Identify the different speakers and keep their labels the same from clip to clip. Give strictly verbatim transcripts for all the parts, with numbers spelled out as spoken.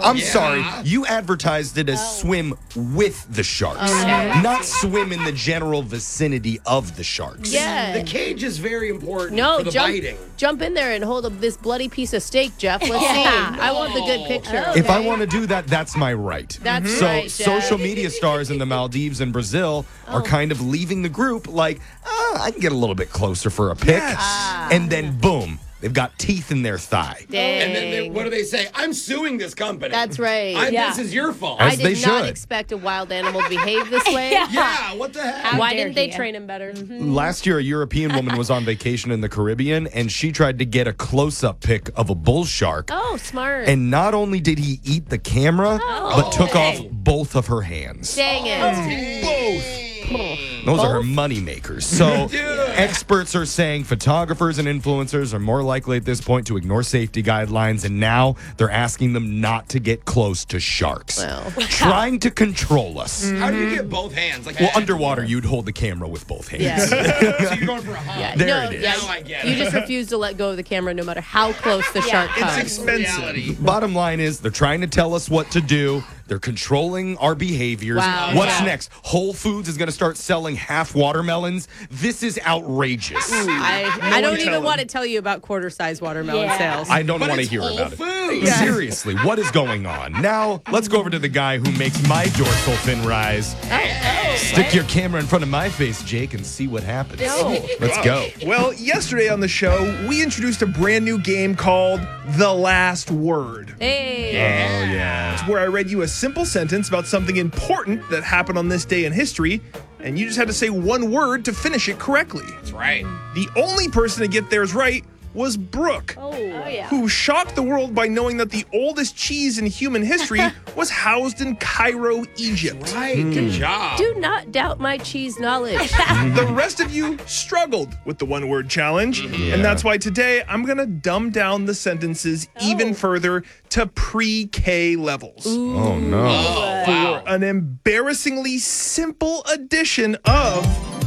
Speaker 1: I'm
Speaker 2: yeah.
Speaker 1: sorry. You advertised it as oh. swim with the sharks, oh. not swim in the general vicinity of the sharks.
Speaker 3: Yeah.
Speaker 2: The cage is very important
Speaker 3: no,
Speaker 2: for the
Speaker 3: jump,
Speaker 2: biting.
Speaker 3: Jump in there and hold up this bloody piece of steak, Jeff. Let's
Speaker 4: yeah.
Speaker 3: see. I want the good picture.
Speaker 1: Okay. If I want to do that, that's my right.
Speaker 3: That's
Speaker 1: so
Speaker 3: right,
Speaker 1: So
Speaker 3: Jeff.
Speaker 1: social media stars in the Maldives and Brazil
Speaker 3: oh.
Speaker 1: are kind of leaving the group like, oh, I can get a little bit closer for a pic.
Speaker 4: Yes.
Speaker 3: Ah.
Speaker 1: And then, boom. They've got teeth in their thigh.
Speaker 3: Dang.
Speaker 2: And then they, what do they say? I'm suing this company.
Speaker 3: That's right.
Speaker 2: I,
Speaker 4: yeah.
Speaker 2: This is your fault.
Speaker 1: As
Speaker 3: I did
Speaker 1: they
Speaker 3: not
Speaker 1: should.
Speaker 3: expect a wild animal to behave this way.
Speaker 4: yeah.
Speaker 2: Yeah, what the heck?
Speaker 4: How
Speaker 3: Why
Speaker 4: dare
Speaker 3: didn't they
Speaker 4: he?
Speaker 3: train him better?
Speaker 4: Mm-hmm.
Speaker 1: Last year, a European woman was on vacation in the Caribbean, and she tried to get a close-up pic of a bull shark.
Speaker 3: Oh, smart.
Speaker 1: And not only did he eat the camera,
Speaker 3: Oh.
Speaker 1: but took
Speaker 4: Dang.
Speaker 1: off both of her hands.
Speaker 3: Dang it.
Speaker 1: Both. Those
Speaker 3: Both?
Speaker 1: are her money makers. So experts are saying photographers and influencers are more likely at this point to ignore safety guidelines, and now they're asking them not to get close to sharks.
Speaker 3: Well.
Speaker 1: Trying to control us.
Speaker 2: How do you get both hands? Like
Speaker 1: Well, underwater, you'd hold the camera with both hands.
Speaker 3: Yeah.
Speaker 2: so you're going for a hug.
Speaker 3: Yeah.
Speaker 1: There
Speaker 3: no,
Speaker 1: it is.
Speaker 3: Yeah,
Speaker 2: Now I get
Speaker 3: you
Speaker 2: it.
Speaker 3: just refuse to let go of the camera no matter how close the shark
Speaker 4: It's
Speaker 3: comes.
Speaker 5: expensive.
Speaker 2: Reality.
Speaker 1: Bottom line is they're trying to tell us what to do. They're controlling our behaviors.
Speaker 3: Wow.
Speaker 1: What's
Speaker 3: Yeah.
Speaker 1: next? Whole Foods is going to start selling half watermelons. This is outrageous.
Speaker 3: I, I don't
Speaker 5: one
Speaker 3: even
Speaker 5: telling.
Speaker 3: want to tell you about quarter-size watermelon
Speaker 4: Yeah.
Speaker 3: sales.
Speaker 1: I don't
Speaker 2: But
Speaker 1: want to
Speaker 2: it's
Speaker 1: hear
Speaker 2: Whole
Speaker 1: about it.
Speaker 2: Foods.
Speaker 1: Seriously, what is going on? Now, let's go over to the guy who makes my dorsal fin rise.
Speaker 3: Oh,
Speaker 1: Stick your camera in front of my face, Jake, and see what happens.
Speaker 3: No.
Speaker 1: Let's go.
Speaker 5: Well, yesterday on the show, we introduced a brand new game called The Last Word.
Speaker 3: Hey.
Speaker 1: Oh, yeah.
Speaker 5: Where I read you a simple sentence about something important that happened on this day in history, and you just had to say one word to finish it correctly.
Speaker 2: That's right.
Speaker 5: The only person to get theirs right was Brooke,
Speaker 4: Oh, yeah.
Speaker 5: who shocked the world by knowing that the oldest cheese in human history was housed in Cairo, Egypt.
Speaker 2: Right. Good job.
Speaker 3: Do not doubt my cheese knowledge.
Speaker 5: The rest of you struggled with the one word challenge,
Speaker 1: Yeah.
Speaker 5: and that's why today I'm going to dumb down the sentences even further to pre K levels.
Speaker 1: Oh, no.
Speaker 2: Oh, wow.
Speaker 5: An embarrassingly simple addition of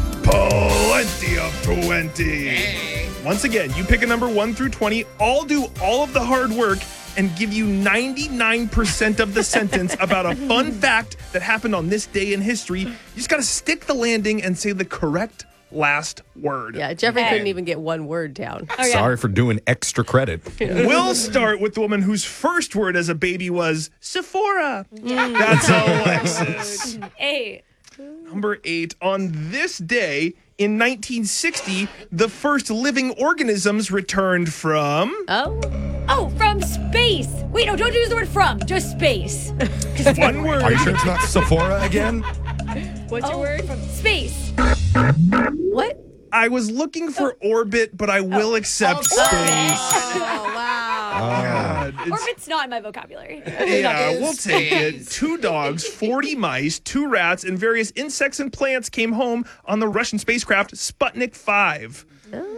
Speaker 5: plenty of twenty.
Speaker 2: Hey.
Speaker 5: Once again, you pick a number one through twenty. I'll do all of the hard work and give you ninety-nine percent of the sentence about a fun fact that happened on this day in history. You just got to stick the landing and say the correct last word.
Speaker 3: Yeah, Jeffrey
Speaker 4: Okay.
Speaker 3: couldn't even get one word down.
Speaker 4: Okay.
Speaker 1: Sorry for doing extra credit.
Speaker 5: We'll start with the woman whose first word as a baby was Sephora. That's Alexis.
Speaker 4: Hey.
Speaker 5: Number eight. On this day in nineteen sixty, the first living organisms returned from.
Speaker 3: Oh,
Speaker 4: Oh, from space. Wait, no, don't use the word from. Just space.
Speaker 5: One word.
Speaker 1: Are you sure it's not Sephora again?
Speaker 3: what's your
Speaker 4: Oh,
Speaker 3: word?
Speaker 4: from space.
Speaker 3: What?
Speaker 5: I was looking for orbit, but I will accept space.
Speaker 3: Oh, wow.
Speaker 5: God, it's-
Speaker 4: Orbit's not in my vocabulary.
Speaker 5: yeah, we'll take it. Two dogs, forty mice, two rats, and various insects and plants came home on the Russian spacecraft Sputnik five.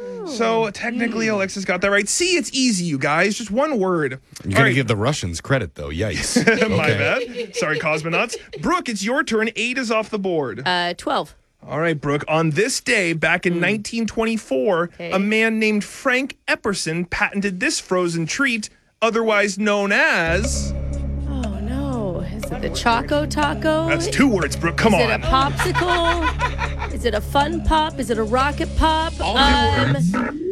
Speaker 5: So technically, Alexis got that right. See, it's easy, you guys. Just one word.
Speaker 1: You're
Speaker 5: All
Speaker 1: going to
Speaker 5: right.
Speaker 1: give the Russians credit, though. Yikes.
Speaker 5: My
Speaker 1: Okay.
Speaker 5: bad. Sorry, cosmonauts. Brooke, it's your turn. Eight is off the board.
Speaker 3: Uh, twelve.
Speaker 5: All right, Brooke. On this day, back in nineteen twenty-four,
Speaker 3: Okay.
Speaker 5: a man named Frank Epperson patented this frozen treat, otherwise known as.
Speaker 3: Oh, no. Is it the Choco Taco?
Speaker 5: That's two words, Brooke. Come
Speaker 3: Is it
Speaker 5: on.
Speaker 3: a popsicle? Is it a fun pop? Is it a rocket pop?
Speaker 2: All two
Speaker 3: Um,
Speaker 2: words.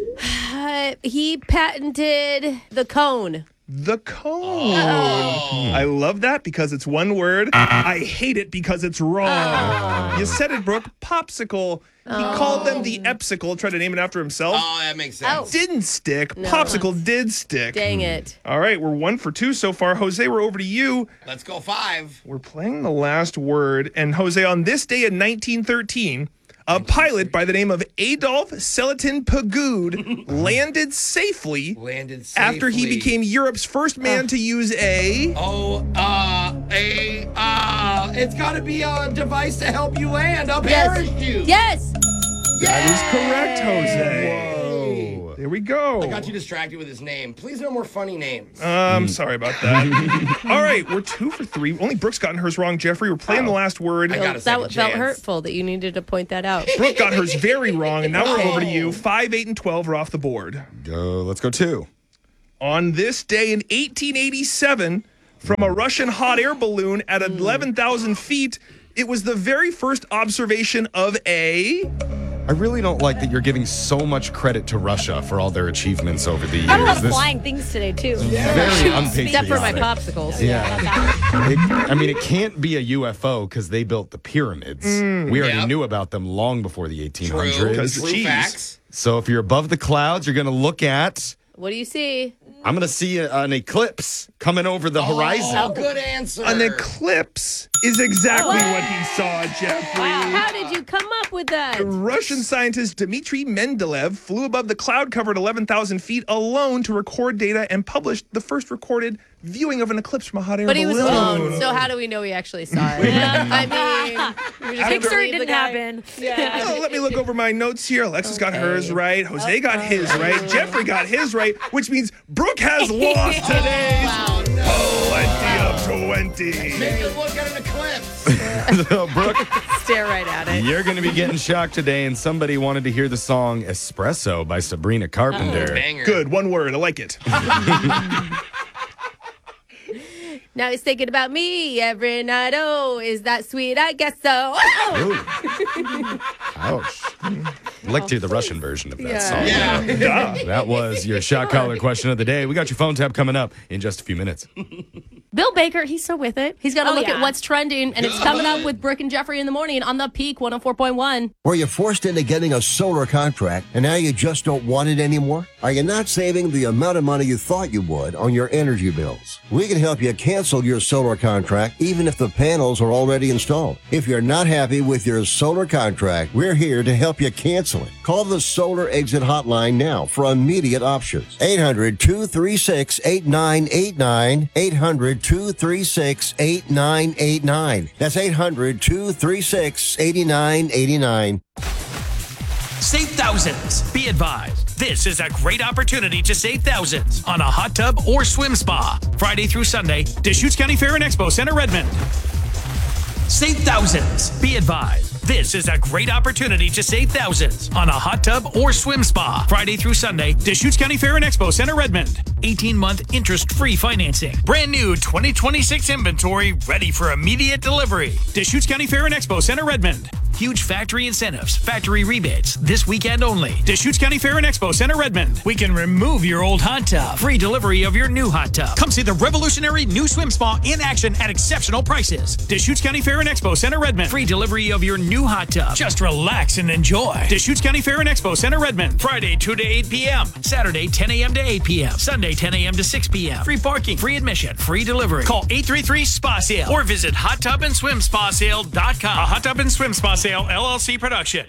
Speaker 3: uh, he patented the cone.
Speaker 5: The cone. I love that because it's one word. I hate it because it's wrong. You said it, Brooke. Popsicle. He called them the Epsicle, tried to name it after himself.
Speaker 2: Oh, that makes sense.
Speaker 5: Didn't stick.
Speaker 3: No.
Speaker 5: Popsicle did stick.
Speaker 3: Dang it.
Speaker 5: All right, we're one for two so far. Jose, we're over to you.
Speaker 2: Let's go five.
Speaker 5: We're playing the last word. And Jose, on this day in nineteen thirteen, a pilot by the name of Adolf Seletin Pagud landed safely
Speaker 2: Landed safely.
Speaker 5: after he became Europe's first man to use a.
Speaker 2: Oh, uh, a, uh, it's got to be a device to help you land. A
Speaker 3: Yes.
Speaker 2: parachute.
Speaker 3: Yes.
Speaker 5: That is correct, Jose.
Speaker 1: Whoa.
Speaker 5: There we go.
Speaker 2: I got you distracted with his name. Please no more funny names.
Speaker 5: Um, sorry about that. All right, we're two for three. Only Brooke's gotten hers wrong, Jeffrey. We're playing the last word.
Speaker 2: I got a
Speaker 3: that
Speaker 2: second
Speaker 3: w- felt
Speaker 2: chance.
Speaker 3: hurtful that you needed to point that out.
Speaker 5: Brooke got hers very wrong, and now we're over to you. Five, eight, and twelve are off the board.
Speaker 1: Go. Let's go two.
Speaker 5: On this day in eighteen eighty-seven, from a Russian hot air balloon at eleven thousand feet. It was the very first observation of a...
Speaker 1: I really don't like that you're giving so much credit to Russia for all their achievements over the years.
Speaker 4: I love
Speaker 1: This-
Speaker 4: flying things today, too.
Speaker 1: Very unpatriotic.
Speaker 3: Except for my popsicles.
Speaker 1: Yeah. It- I mean, it can't be a U F O because they built the pyramids. we already
Speaker 2: Yep.
Speaker 1: knew about them long before the eighteen
Speaker 2: True.
Speaker 1: hundreds.
Speaker 5: Because
Speaker 2: True
Speaker 5: cheese.
Speaker 2: facts.
Speaker 1: So if you're above the clouds, you're going to look at,
Speaker 3: What do you see?
Speaker 1: I'm going to see a, an eclipse coming over the horizon.
Speaker 2: Oh, good answer.
Speaker 5: An eclipse is exactly what he saw, Jeffrey.
Speaker 3: How did you come up with that?
Speaker 5: Russian scientist Dmitry Mendeleev flew above the cloud-covered eleven thousand feet alone to record data and published the first recorded viewing of an eclipse from a hot air
Speaker 3: But he was
Speaker 5: balloon.
Speaker 3: alone, so how do we know he actually saw it? I mean, we just
Speaker 4: Picture
Speaker 3: believe
Speaker 4: it
Speaker 3: the
Speaker 4: didn't
Speaker 3: guy.
Speaker 4: happen.
Speaker 3: Yeah.
Speaker 5: Oh, let me look over my notes here. Alexis got hers right. Jose got his right. Jeffrey got his right, which means Brooke has lost today.
Speaker 2: Wow, no.
Speaker 5: twenty of twenty.
Speaker 2: Make a look at an eclipse.
Speaker 1: So, Brooke,
Speaker 3: Stare right at it.
Speaker 1: you're going to be getting shocked today, and somebody wanted to hear the song Espresso by Sabrina Carpenter.
Speaker 2: Banger.
Speaker 5: Good, one word. I like it.
Speaker 3: Now he's thinking about me every night. Oh, is that sweet? I guess so.
Speaker 1: Ooh. Ouch. I'd like to hear the Russian version of that
Speaker 3: Yeah.
Speaker 1: song.
Speaker 2: Yeah.
Speaker 1: That was your shot collar question of the day. We got your phone tap coming up in just a few minutes.
Speaker 3: Bill Baker, he's so with it. He's got to
Speaker 4: Oh,
Speaker 3: look
Speaker 4: yeah.
Speaker 3: at what's trending, and it's coming up with Brooke and Jeffrey in the morning on the Peak one oh four point one.
Speaker 6: Were you forced into getting a solar contract and now you just don't want it anymore? Are you not saving the amount of money you thought you would on your energy bills? We can help you cancel your solar contract even if the panels are already installed. If you're not happy with your solar contract, we're here to help you cancel it. Call the Solar Exit Hotline now for immediate options. eight hundred, two three six, eight nine eight nine. eight hundred, two three six, eight nine eight nine. That's eight hundred, two three six, eight nine eight nine.
Speaker 7: Save thousands. Be advised, this is a great opportunity to save thousands on a hot tub or swim spa. Friday through Sunday, Deschutes County Fair and Expo Center, Redmond. Save thousands. Be advised, this is a great opportunity to save thousands on a hot tub or swim spa. Friday through Sunday, Deschutes County Fair and Expo Center, Redmond. eighteen-month interest-free financing. Brand new twenty twenty-six inventory ready for immediate delivery. Deschutes County Fair and Expo Center, Redmond. Huge factory incentives, factory rebates, this weekend only. Deschutes County Fair and Expo Center, Redmond. We can remove your old hot tub. Free delivery of your new hot tub. Come see the revolutionary new swim spa in action at exceptional prices. Deschutes County Fair and Expo Center, Redmond. Free delivery of your new hot tub. Just relax and enjoy. Deschutes County Fair and Expo Center, Redmond. Friday, two to eight p.m. Saturday, ten a.m. to eight p.m. Sunday, ten a.m. to six p.m. Free parking, free admission, free delivery. Call eight three three, S P A Sale or visit hot tub and swim spa sale dot com. A Hot Tub and Swim Spa Sale, L L C production.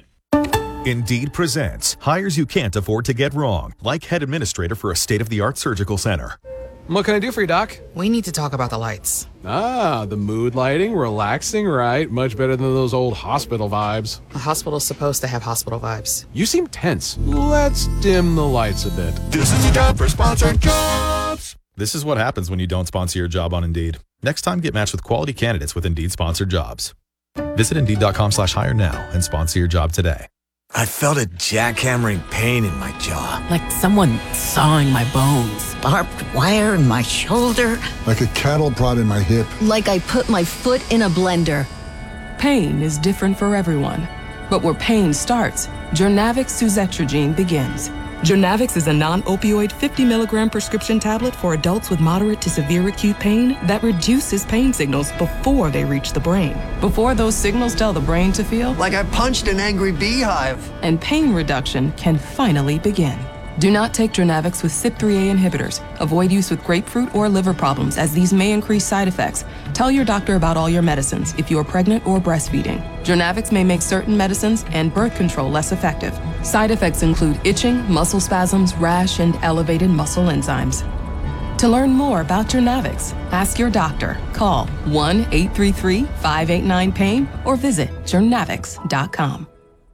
Speaker 8: Indeed presents hires you can't afford to get wrong, like head administrator for a state-of-the-art surgical center.
Speaker 9: What can I do for you, Doc?
Speaker 10: We need to talk about the lights.
Speaker 9: Ah, the mood lighting, relaxing, right? Much better than those old hospital vibes.
Speaker 10: A hospital's supposed to have hospital vibes.
Speaker 9: You seem tense. Let's dim the lights a bit.
Speaker 8: This is your job for sponsored jobs. This is what happens when you don't sponsor your job on Indeed. Next time, get matched with quality candidates with Indeed sponsored jobs. Visit Indeed.com slash hire now and sponsor your job today.
Speaker 11: I felt a jackhammering pain in my jaw.
Speaker 12: Like someone sawing my bones.
Speaker 13: Barbed wire in my shoulder.
Speaker 14: Like a cattle prod in my hip.
Speaker 13: Like I put my foot in a blender.
Speaker 12: Pain is different for everyone. But where pain starts, Journavx Suzetrigine begins. Journavx is a non-opioid fifty milligram prescription tablet for adults with moderate to severe acute pain that reduces pain signals before they reach the brain. Before those signals tell the brain to feel
Speaker 11: like I punched an angry beehive.
Speaker 12: And pain reduction can finally begin. Do not take Journavx with C Y P three A inhibitors. Avoid use with grapefruit or liver problems, as these may increase side effects. Tell your doctor about all your medicines if you are pregnant or breastfeeding. Journavx may make certain medicines and birth control less effective. Side effects include itching, muscle spasms, rash, and elevated muscle enzymes. To learn more about Journavx, ask your doctor. Call one eight three three, five eight nine, pain or visit journavx dot com.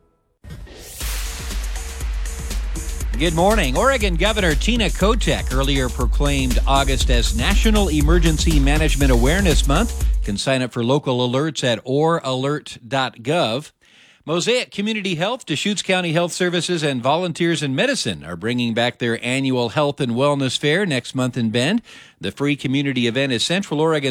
Speaker 15: Good morning. Oregon Governor Tina Kotek earlier proclaimed August as National Emergency Management Awareness Month. You can sign up for local alerts at or alert dot gov. Mosaic Community Health, Deschutes County Health Services, and Volunteers in Medicine are bringing back their annual Health and Wellness Fair next month in Bend. The free community event is Central Oregon